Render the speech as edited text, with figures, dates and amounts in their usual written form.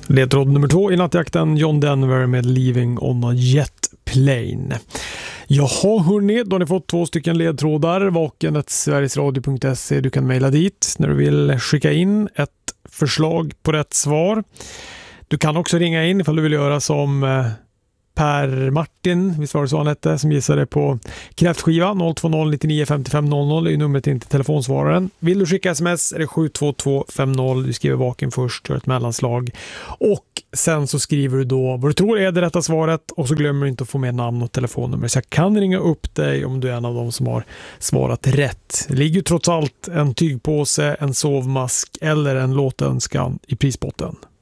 Ledtråd nummer 2 i nattjakten, John Denver med Leaving on a Jet Plane. Jaha hörni, då har ni fått 2 stycken ledtrådar. vaken@sverigesradio.se. Du kan mejla dit när du vill skicka in ett förslag på rätt svar. Du kan också ringa in ifall du vill göra som Per Martin, visst var det så han hette, som gissade på kräftskiva. 020 99 55 00 är numret in till telefonsvararen. Vill du skicka sms är det 72250. Du skriver vaken först, gör ett mellanslag och sen så skriver du då vad du tror är det rätta svaret och så glömmer du inte att få med namn och telefonnummer, så jag kan ringa upp dig om du är en av dem som har svarat rätt. Det ligger trots allt en tygpåse, en sovmask eller en låtönskan i prispotten.